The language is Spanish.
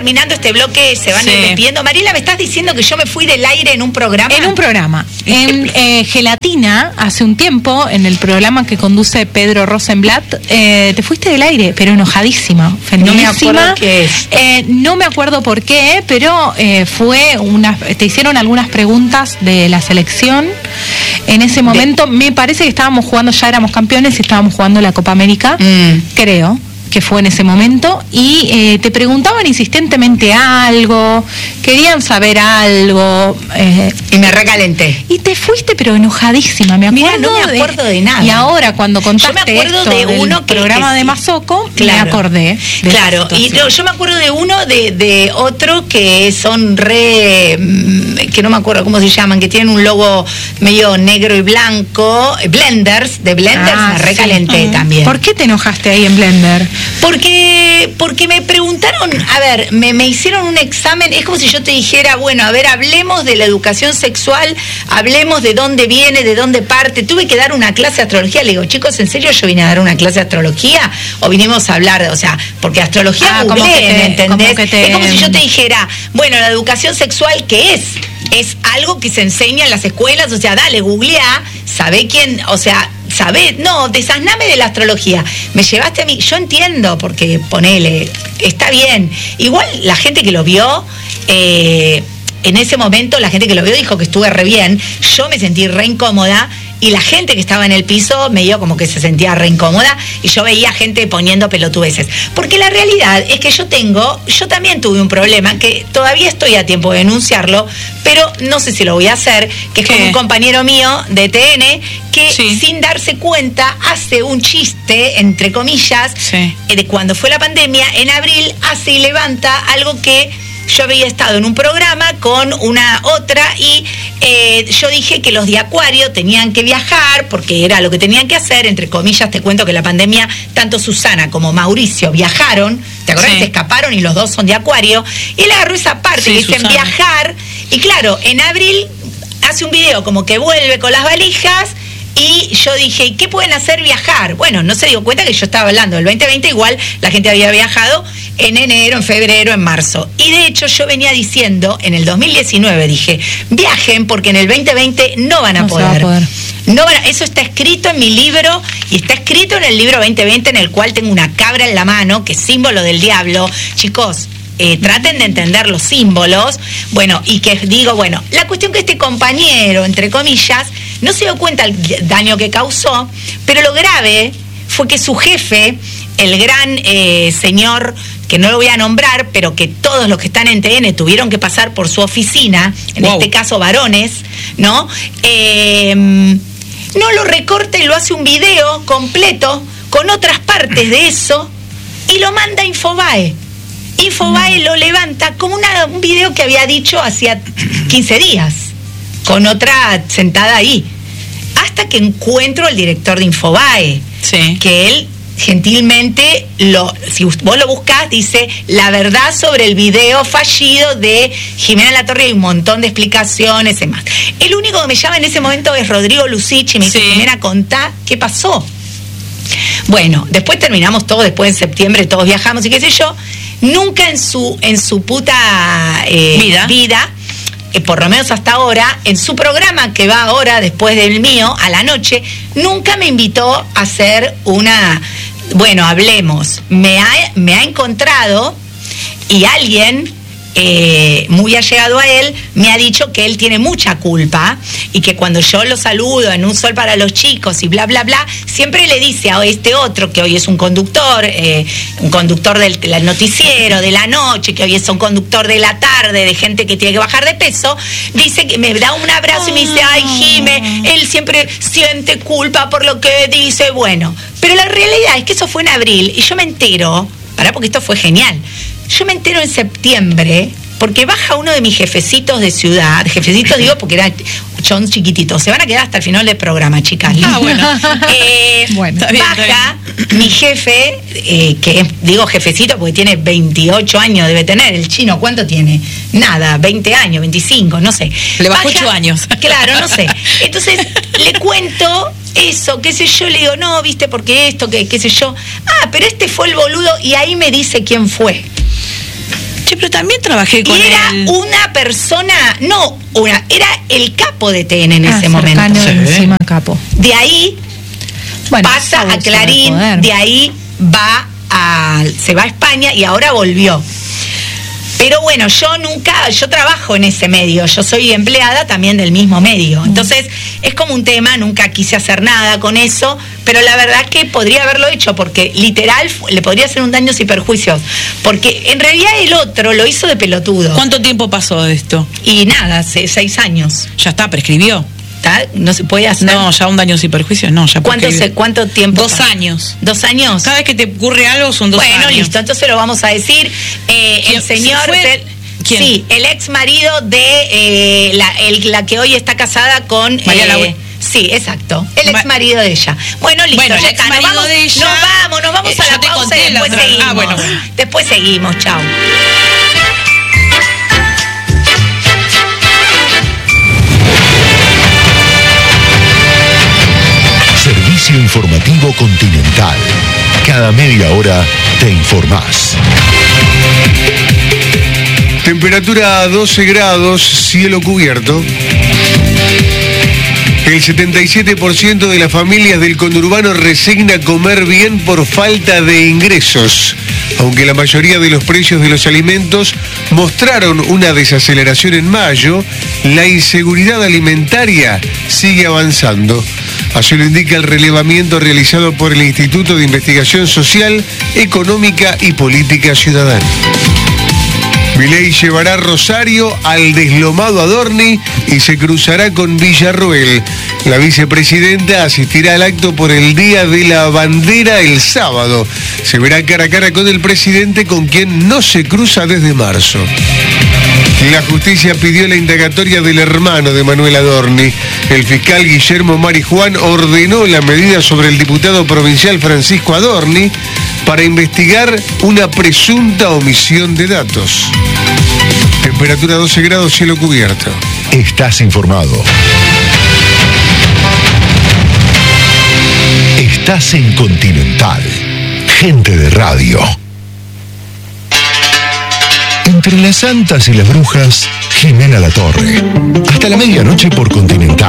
terminando este bloque, se van despidiendo. Mariela, me estás diciendo que yo me fui del aire en un programa. En un programa. En Gelatina, hace un tiempo, en el programa que conduce Pedro Rosenblatt, te fuiste del aire, pero enojadísima, ofendidísima. No me acuerdo qué es. No me acuerdo por qué, pero te hicieron algunas preguntas de la selección. En ese momento, me parece que estábamos jugando, ya éramos campeones y estábamos jugando la Copa América, creo que fue en ese momento, y te preguntaban insistentemente algo, querían saber algo. Y me recalenté. Y te fuiste, pero enojadísima, me acuerdo. Mirá, no me acuerdo de nada. Y ahora, cuando contaste yo me acuerdo esto de uno del programa de Mazoco, me acordé. Claro, y yo me acuerdo de uno, de otro que son que no me acuerdo cómo se llaman, que tienen un logo medio negro y blanco, Blenders, me recalenté también. ¿Por qué te enojaste ahí en Blender? Porque me preguntaron, a ver, me hicieron un examen, es como si yo te dijera, bueno, a ver, hablemos de la educación sexual, hablemos de dónde viene, de dónde parte. Tuve que dar una clase de astrología, le digo, chicos, ¿en serio yo vine a dar una clase de astrología? ¿O vinimos a hablar, o sea, porque astrología ¿me entendés? Es como si yo te dijera, bueno, la educación sexual, ¿qué es? Es algo que se enseña en las escuelas, o sea, dale, googleá, sabé quién, o sea, sabés, no, desasname de la astrología. Me llevaste a mí, yo entiendo, porque ponele, está bien. Igual la gente que lo vio, en ese momento la gente que lo vio dijo que estuve re bien. Yo me sentí re incómoda. Y la gente que estaba en el piso medio como que se sentía re incómoda, y yo veía gente poniendo pelotudeces. Porque la realidad es que yo también tuve un problema, que todavía estoy a tiempo de denunciarlo, pero no sé si lo voy a hacer, que es con un compañero mío de TN, que sin darse cuenta hace un chiste, entre comillas, de cuando fue la pandemia, en abril hace y levanta algo que yo había estado en un programa con una otra y yo dije que los de Acuario tenían que viajar porque era lo que tenían que hacer, entre comillas. Te cuento que la pandemia, tanto Susana como Mauricio viajaron, ¿te acordás? Se escaparon y los dos son de Acuario, y él agarró esa parte que dicen Susana. Viajar, y claro, en abril hace un video como que vuelve con las valijas. Y yo dije, ¿y qué pueden hacer? Viajar. Bueno, no se dio cuenta que yo estaba hablando del 2020, igual la gente había viajado en enero, en febrero, en marzo. Y de hecho yo venía diciendo, en el 2019 dije, viajen porque en el 2020 no van a poder. Eso está escrito en mi libro y está escrito en el libro 2020, en el cual tengo una cabra en la mano, que es símbolo del diablo. Chicos, traten de entender los símbolos. Bueno, y que digo, bueno, la cuestión que este compañero, entre comillas, no se dio cuenta el daño que causó, pero lo grave fue que su jefe, el gran señor, que no lo voy a nombrar, pero que todos los que están en TN tuvieron que pasar por su oficina, en este caso varones, ¿no? No lo recorta y lo hace un video completo con otras partes de eso y lo manda a Infobae. Infobae lo levanta como un video que había dicho hacía 15 días, con otra sentada ahí. Hasta que encuentro al director de Infobae, que él gentilmente, si vos lo buscás, dice la verdad sobre el video fallido de Jimena Latorre y un montón de explicaciones y más. El único que me llama en ese momento es Rodrigo Lucich y me dice, Jimena, contá qué pasó. Bueno, después terminamos todo, después en septiembre todos viajamos y qué sé yo. Nunca en su puta vida, por lo menos hasta ahora, en su programa que va ahora después del mío, a la noche, nunca me invitó a hacer bueno, hablemos. Me ha encontrado y alguien muy allegado a él me ha dicho que él tiene mucha culpa y que cuando yo lo saludo en Un Sol para los Chicos y bla bla bla, siempre le dice a este otro que hoy es un conductor del noticiero de la noche, que hoy es un conductor de la tarde, de gente que tiene que bajar de peso, dice que me da un abrazo y me dice, ay Jime, él siempre siente culpa por lo que dice. Bueno, pero la realidad es que eso fue en abril y yo me entero, porque esto fue genial. Yo me entero en septiembre, porque baja uno de mis jefecitos de ciudad, jefecitos digo porque son chiquititos, se van a quedar hasta el final del programa, chicas. Bueno, baja mi jefe, digo jefecito porque tiene 28 años, debe tener, el chino, ¿cuánto tiene? Nada, 20 años, 25, no sé. Le bajó 8 años. Claro, no sé. Entonces, le cuento eso, qué sé yo, le digo, no, viste, porque esto, qué sé yo. Pero este fue el boludo, y ahí me dice quién fue. pero también trabajé con y era él. una persona, era el capo de TN en ese momento. Encima capo. De ahí Bueno, pasa a abuso de Clarín, poder. de ahí se va a España y ahora volvió. Pero bueno, yo trabajo en ese medio, yo soy empleada también del mismo medio. Entonces, es como un tema, nunca quise hacer nada con eso, pero la verdad es que podría haberlo hecho, porque literal le podría hacer un daños y perjuicios. Porque en realidad el otro lo hizo de pelotudo. ¿Cuánto tiempo pasó de esto? Y nada, hace 6 años. Ya está, prescribió. ¿Está? No se puede hacer. No, ya un daños y perjuicios, no, ya prescribió. ¿Cuánto tiempo? 2 años. 2 años. Cada vez que te ocurre algo son 2 años. Bueno, listo, entonces lo vamos a decir. El señor... ¿Quién? Sí, el ex marido de la que hoy está casada con... María Laura. Sí, exacto. El ex marido de ella. Bueno, listo, Bueno, ya el está. ex marido de ella. Nos vamos a yo la te pausa conté y después la otra- seguimos. Ah, bueno. Después seguimos, chao. Servicio informativo Continental. Cada media hora te informás. Temperatura a 12 grados, cielo cubierto. El 77% de las familias del conurbano resigna comer bien por falta de ingresos. Aunque la mayoría de los precios de los alimentos mostraron una desaceleración en mayo, la inseguridad alimentaria sigue avanzando. Así lo indica el relevamiento realizado por el Instituto de Investigación Social, Económica y Política Ciudadana. Milei llevará Rosario al deslomado Adorni y se cruzará con Villarroel. La vicepresidenta asistirá al acto por el Día de la Bandera el sábado. Se verá cara a cara con el presidente, con quien no se cruza desde marzo. La justicia pidió la indagatoria del hermano de Manuel Adorni. El fiscal Guillermo Marijuán ordenó la medida sobre el diputado provincial Francisco Adorni para investigar una presunta omisión de datos. Temperatura 12 grados, cielo cubierto. Estás informado. Estás en Continental. Gente de radio. Entre las santas y las brujas, Jimena La Torre. Hasta la medianoche por Continental.